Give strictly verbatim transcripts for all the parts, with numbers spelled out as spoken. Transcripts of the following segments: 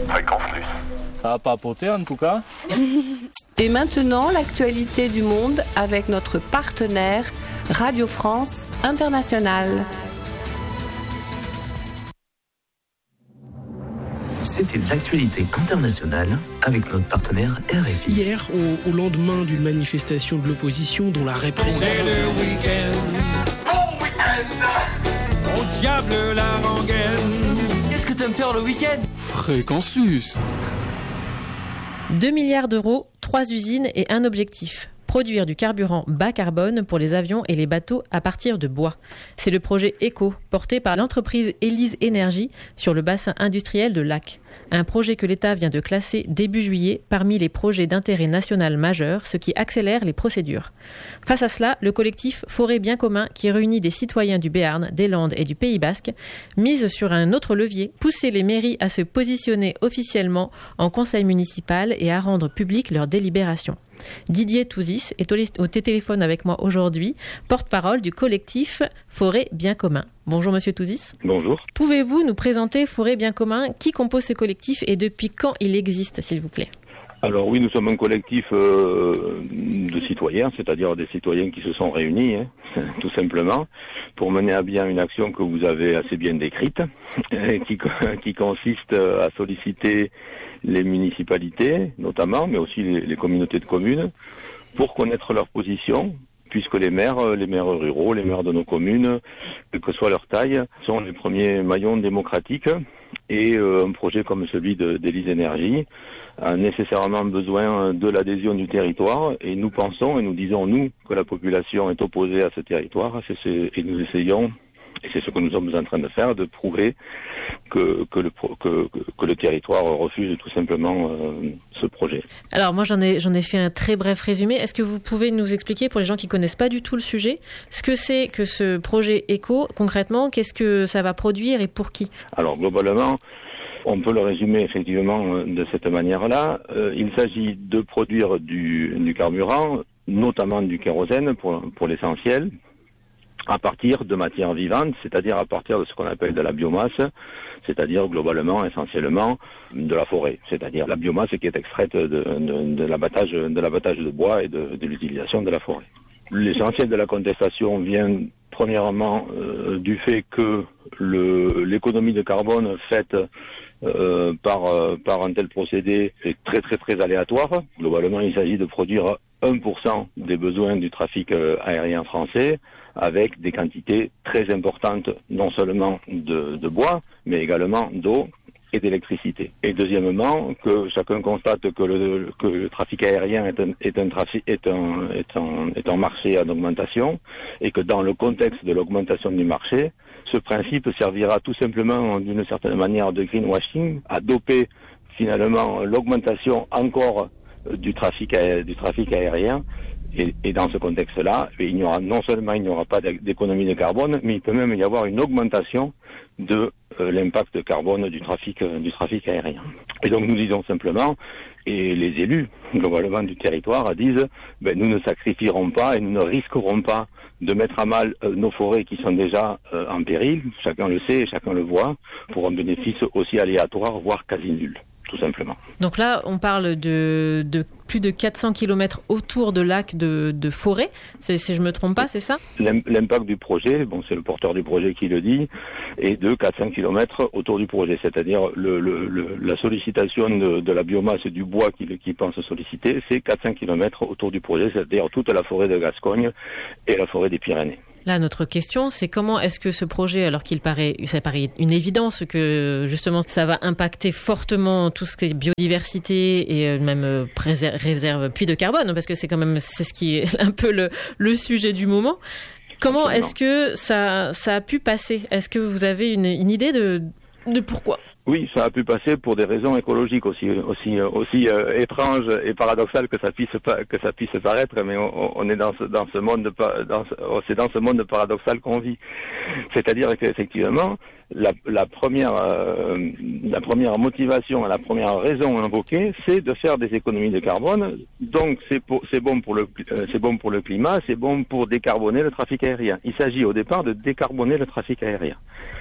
Fréquence Plus. Ça va papoter en tout cas. Et maintenant, l'actualité du monde avec notre partenaire Radio France Internationale. C'était l'actualité internationale avec notre partenaire R F I. Hier, au, au lendemain d'une manifestation de l'opposition dont la répression... C'est le week-end. Bon week-end. Au diable la rengaine. Qu'est-ce que t'aimes faire le week-end? Fréquence Plus. deux milliards d'euros, trois usines et un objectif. Produire du carburant bas carbone pour les avions et les bateaux à partir de bois. C'est le projet ECO, porté par l'entreprise Élise Énergie sur le bassin industriel de Lac. Un projet que l'État vient de classer début juillet parmi les projets d'intérêt national majeurs, ce qui accélère les procédures. Face à cela, le collectif Forêt Bien Commun, qui réunit des citoyens du Béarn, des Landes et du Pays Basque, mise sur un autre levier, pousser les mairies à se positionner officiellement en conseil municipal et à rendre publique leur délibération. Didier Touzis est au téléphone avec moi aujourd'hui, porte-parole du collectif Forêt Bien Commun. Bonjour Monsieur Touzis. Bonjour. Pouvez-vous nous présenter Forêt Bien Commun? Qui compose ce collectif et depuis quand il existe, s'il vous plaît? Alors oui, nous sommes un collectif euh, de citoyens, c'est-à-dire des citoyens qui se sont réunis, hein, tout simplement, pour mener à bien une action que vous avez assez bien décrite, et qui, qui consiste à solliciter les municipalités, notamment, mais aussi les, les communautés de communes, pour connaître leur position, puisque les maires, les maires ruraux, les maires de nos communes, quelle que soit leur taille, sont les premiers maillons démocratiques, et euh, un projet comme celui de, d'Élise Énergie a nécessairement besoin de l'adhésion du territoire, et nous pensons, et nous disons nous, que la population est opposée à ce territoire, c'est, c'est, et nous essayons, et c'est ce que nous sommes en train de faire, de prouver que, que, le, que, que le territoire refuse tout simplement euh, ce projet. Alors moi j'en ai, j'en ai fait un très bref résumé. Est-ce que vous pouvez nous expliquer, pour les gens qui ne connaissent pas du tout le sujet, ce que c'est que ce projet ECO concrètement? Qu'est-ce que ça va produire et pour qui? Alors globalement, on peut le résumer effectivement de cette manière-là. Euh, il s'agit de produire du, du carburant, notamment du kérosène pour, pour l'essentiel, à partir de matières vivantes, c'est-à-dire à partir de ce qu'on appelle de la biomasse, c'est-à-dire globalement, essentiellement, de la forêt, c'est-à-dire la biomasse qui est extraite de, de, de, l'abattage, de l'abattage de bois et de, de l'utilisation de la forêt. L'essentiel de la contestation vient premièrement euh, du fait que le, l'économie de carbone faite euh, par, euh, par un tel procédé est très très très aléatoire. Globalement, il s'agit de produire un pour cent des besoins du trafic euh, aérien français, avec des quantités très importantes, non seulement de, de bois, mais également d'eau et d'électricité. Et deuxièmement, que chacun constate que le, que le trafic aérien est un, est un, trafic, est un, est un, est un marché en augmentation, et que dans le contexte de l'augmentation du marché, ce principe servira tout simplement d'une certaine manière de greenwashing, à doper finalement l'augmentation encore du trafic, du trafic aérien. Et, et dans ce contexte-là, il n'y aura non seulement il n'y aura pas d'économie de carbone, mais il peut même y avoir une augmentation de euh, l'impact carbone du trafic euh, du trafic aérien. Et donc nous disons simplement, et les élus globalement du territoire disent, ben, nous ne sacrifierons pas et nous ne risquerons pas de mettre à mal euh, nos forêts qui sont déjà euh, en péril, chacun le sait et chacun le voit, pour un bénéfice aussi aléatoire, voire quasi nul. Tout simplement. Donc là, on parle de, de plus de quatre cents kilomètres autour de lacs de, de forêt, c'est, si je ne me trompe pas, c'est ça? L'impact du projet, bon, c'est le porteur du projet qui le dit, est de quatre cents kilomètres autour du projet, c'est-à-dire le, le, le, la sollicitation de, de la biomasse et du bois qu'il qui pense solliciter, c'est quatre cents kilomètres autour du projet, c'est-à-dire toute la forêt de Gascogne et la forêt des Pyrénées. Là, notre question, c'est comment est-ce que ce projet, alors qu'il paraît, ça paraît une évidence que justement ça va impacter fortement tout ce qui est biodiversité et même préserve, réserve puits de carbone, parce que c'est quand même c'est ce qui est un peu le, le sujet du moment. Comment Absolument. Est-ce que ça, ça a pu passer? Est-ce que vous avez une, une idée de, de pourquoi? Oui, ça a pu passer pour des raisons écologiques aussi aussi aussi euh, étranges et paradoxales que ça puisse que ça puisse paraître, mais on, on est dans ce dans ce monde dans ce, c'est dans ce monde paradoxal qu'on vit. C'est-à-dire qu'effectivement, la, la première euh, la première motivation, la première raison invoquée, c'est de faire des économies de carbone. Donc c'est pour, c'est bon pour le euh, c'est bon pour le climat, c'est bon pour décarboner le trafic aérien. Il s'agit au départ de décarboner le trafic aérien.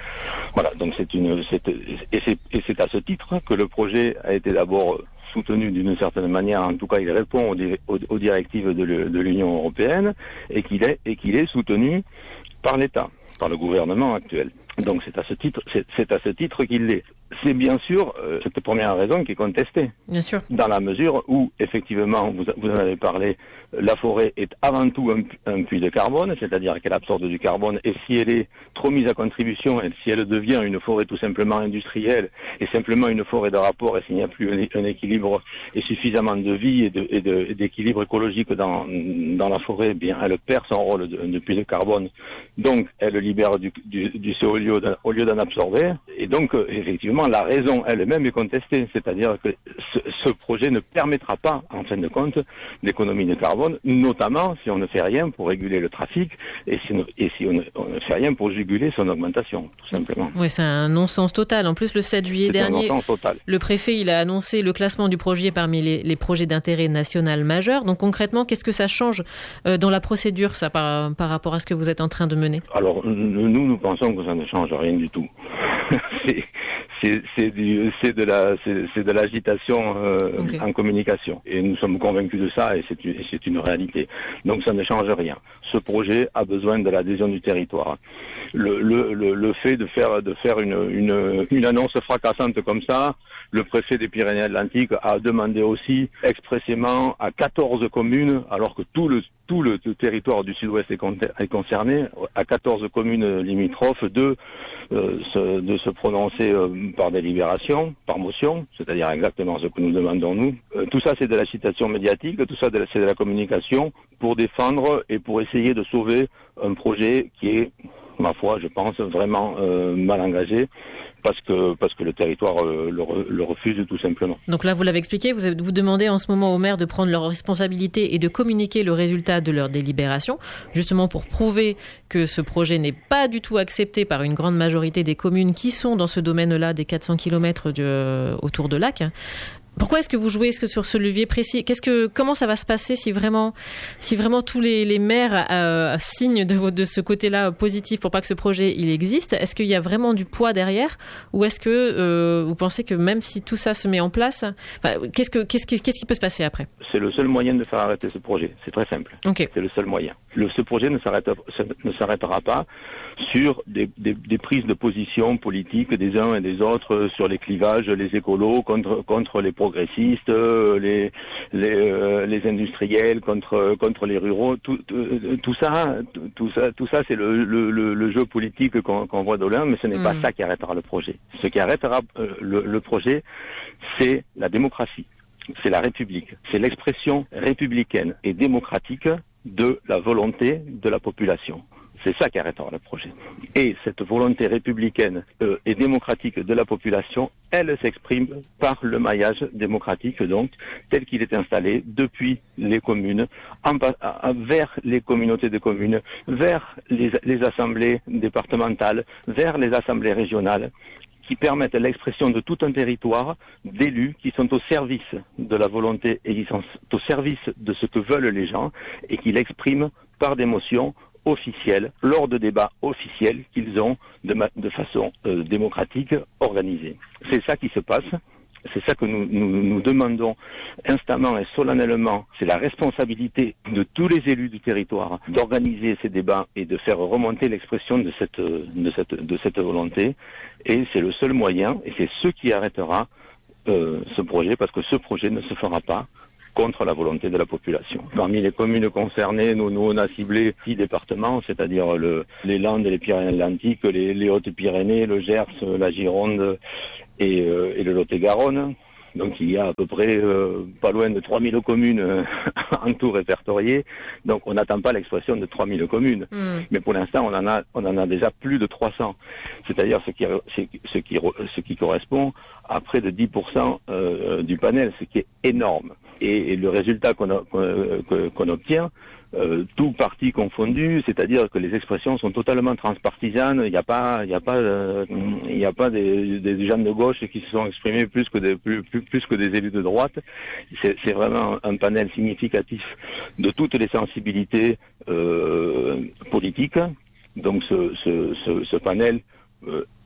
Voilà, donc c'est une, c'est, et, c'est, et c'est à ce titre que le projet a été d'abord soutenu d'une certaine manière, en tout cas il répond aux, aux, aux directives de, le, de l'Union européenne, et qu'il est, et qu'il est soutenu par l'État, par le gouvernement actuel. Donc c'est à ce titre, c'est, c'est à ce titre qu'il l'est. C'est bien sûr euh, cette première raison qui est contestée. Bien sûr. Dans la mesure où, effectivement, vous, vous en avez parlé, la forêt est avant tout un, un puits de carbone, c'est-à-dire qu'elle absorbe du carbone, et si elle est trop mise à contribution, et si elle devient une forêt tout simplement industrielle, et simplement une forêt de rapport, et s'il n'y a plus un, un équilibre et suffisamment de vie et, de, et, de, et d'équilibre écologique dans, dans la forêt, eh bien, elle perd son rôle de, de puits de carbone. Donc, elle libère du, du, du C O deux au lieu, au lieu d'en absorber. Et donc, effectivement, la raison elle-même est contestée. C'est-à-dire que ce, ce projet ne permettra pas, en fin de compte, d'économie de carbone, notamment si on ne fait rien pour réguler le trafic et si, et si on, ne, on ne fait rien pour juguler son augmentation, tout simplement. Oui, c'est un non-sens total. En plus, le sept juillet c'est dernier, le préfet il a annoncé le classement du projet parmi les, les projets d'intérêt national majeur. Donc concrètement, qu'est-ce que ça change euh, dans la procédure, ça, par, par rapport à ce que vous êtes en train de mener ? Alors, nous, nous pensons que ça ne change rien du tout. c'est, c'est, c'est, du, c'est, de la, c'est, c'est de l'agitation euh, okay. en communication. Et nous sommes convaincus de ça et c'est, et c'est une réalité. Donc ça ne change rien. Ce projet a besoin de l'adhésion du territoire. Le, le, le, le fait de faire, de faire une, une, une annonce fracassante comme ça, le préfet des Pyrénées-Atlantiques a demandé aussi expressément à quatorze communes, alors que tout le, tout le territoire du sud-ouest est, con, est concerné, à quatorze communes limitrophes, de, euh, se, de se prononcer euh, par délibération, par motion, c'est-à-dire exactement ce que nous demandons nous. Euh, tout ça, c'est de la citation médiatique, tout ça, c'est de la communication pour défendre et pour essayer de sauver un projet qui est, ma foi, je pense, vraiment euh, mal engagé. Parce que, parce que le territoire euh, le, le refuse tout simplement. Donc là, vous l'avez expliqué, vous, avez, vous demandez en ce moment aux maires de prendre leurs responsabilités et de communiquer le résultat de leur délibération, justement pour prouver que ce projet n'est pas du tout accepté par une grande majorité des communes qui sont dans ce domaine-là des quatre cents kilomètres de, autour de lac. Pourquoi est-ce que vous jouez est-ce que sur ce levier précis ? Qu'est-ce que, comment ça va se passer si vraiment, si vraiment tous les, les maires euh, signent de, de ce côté-là positif pour pas que ce projet il existe ? Est-ce qu'il y a vraiment du poids derrière ? Ou est-ce que euh, vous pensez que même si tout ça se met en place, enfin, qu'est-ce, que, qu'est-ce, qui, qu'est-ce qui peut se passer après ? C'est le seul moyen de faire arrêter ce projet. C'est très simple. Okay. C'est le seul moyen. Le, ce projet ne, s'arrête, ne s'arrêtera pas sur des, des, des prises de position politiques des uns et des autres sur les clivages, les écolos contre, contre les progressistes, les, les, euh, les industriels contre, contre les ruraux, tout, tout, tout ça, tout ça, tout ça, c'est le, le, le jeu politique qu'on, qu'on voit de loin, mais ce n'est mmh. pas ça qui arrêtera le projet. Ce qui arrêtera euh, le, le projet, c'est la démocratie, c'est la République, c'est l'expression républicaine et démocratique de la volonté de la population. C'est ça qui arrêtera le projet. Et cette volonté républicaine euh, et démocratique de la population, elle s'exprime par le maillage démocratique, donc, tel qu'il est installé depuis les communes, en, en, vers les communautés de communes, vers les, les assemblées départementales, vers les assemblées régionales, qui permettent l'expression de tout un territoire d'élus qui sont au service de la volonté et qui sont au service de ce que veulent les gens et qui l'expriment par des motions officiels, lors de débats officiels qu'ils ont de, ma- de façon euh, démocratique organisée. C'est ça qui se passe, c'est ça que nous, nous, nous demandons instamment et solennellement. C'est la responsabilité de tous les élus du territoire d'organiser ces débats et de faire remonter l'expression de cette, de cette, de cette volonté. Et c'est le seul moyen, et c'est ce qui arrêtera euh, ce projet, parce que ce projet ne se fera pas contre la volonté de la population. Parmi les communes concernées, nous, nous on a ciblé six départements, c'est-à-dire le, les Landes et les Pyrénées-Atlantiques, les, les Hautes-Pyrénées, le Gers, la Gironde et, euh, et le Lot-et-Garonne. Donc il y a à peu près euh, pas loin de trois mille communes euh, en tout répertoriées. Donc on n'attend pas l'expression de trois mille communes. Mmh. Mais pour l'instant, on en a on en a déjà plus de trois cents. C'est-à-dire ce qui ce qui ce qui correspond à près de dix pour cent euh, du panel, ce qui est énorme. Et, et le résultat qu'on, a, qu'on, qu'on obtient, euh, tout parti confondu, c'est-à-dire que les expressions sont totalement transpartisanes. Il n'y a pas, il n'y a pas, euh, il n'y a pas des, des gens de gauche qui se sont exprimés plus que des, plus, plus, plus que des élus de droite. C'est, c'est vraiment un panel significatif de toutes les sensibilités euh, politiques. Donc ce, ce, ce, ce panel euh,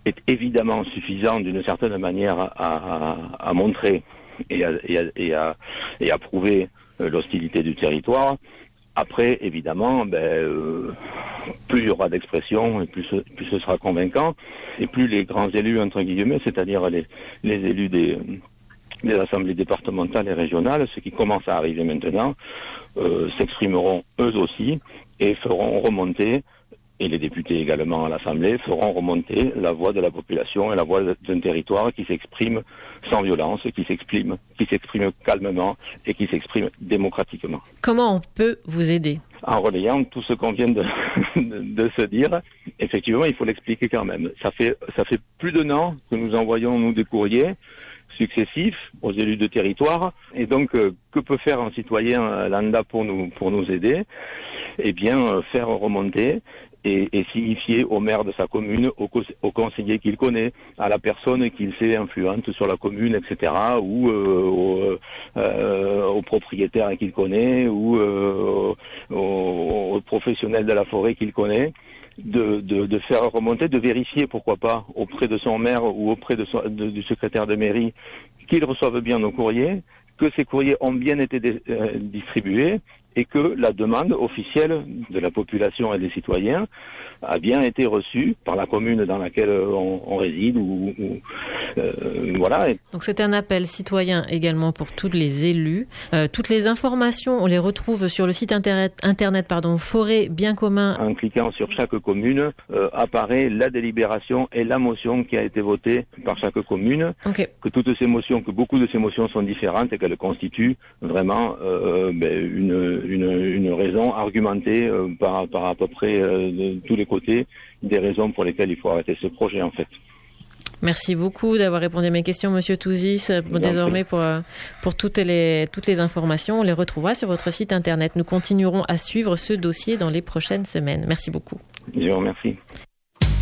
est évidemment suffisant d'une certaine manière à, à, à montrer et à, et, à, et, à, et à prouver l'hostilité du territoire. Après, évidemment, ben, euh, plus il y aura d'expression, et plus, plus ce sera convaincant, et plus les grands élus, entre guillemets, c'est-à-dire les, les élus des, des assemblées départementales et régionales, ceux qui commencent à arriver maintenant, euh, s'exprimeront eux aussi et feront remonter, et les députés également à l'Assemblée, feront remonter la voix de la population et la voix d'un territoire qui s'exprime sans violence, qui s'exprime, qui s'exprime calmement et qui s'exprime démocratiquement. Comment on peut vous aider ? En relayant tout ce qu'on vient de, de, de se dire, effectivement, il faut l'expliquer quand même. Ça fait, ça fait plus d'un an que nous envoyons, nous, des courriers successifs aux élus de territoire. Et donc, euh, que peut faire un citoyen lambda pour nous, pour nous aider ? Eh bien, euh, faire remonter et, et signifier au maire de sa commune, au, au conseiller qu'il connaît, à la personne qu'il sait influente sur la commune, et cetera, ou euh, au, euh, au propriétaire qu'il connaît, ou euh, au, au professionnel de la forêt qu'il connaît, de, de, de faire remonter, de vérifier, pourquoi pas, auprès de son maire ou auprès de son, de, du secrétaire de mairie, qu'ils reçoivent bien nos courriers, que ces courriers ont bien été dé, euh, distribués, et que la demande officielle de la population et des citoyens a bien été reçue par la commune dans laquelle on, on réside. Ou, ou, euh, voilà. Donc c'est un appel citoyen également pour tous les élus. Euh, toutes les informations, on les retrouve sur le site internet, internet pardon, Forêt Bien Commun. En cliquant sur chaque commune, euh, apparaît la délibération et la motion qui a été votée par chaque commune. Okay. Que toutes ces motions, que beaucoup de ces motions sont différentes et qu'elles constituent vraiment euh, ben, une Une, une raison argumentée euh, par, par à peu près euh, de tous les côtés, des raisons pour lesquelles il faut arrêter ce projet en fait. Merci beaucoup d'avoir répondu à mes questions, Monsieur Touzis. Désormais, pour, pour toutes les, toutes les informations, on les retrouvera sur votre site internet. Nous continuerons à suivre ce dossier dans les prochaines semaines. Merci beaucoup. Je vous remercie.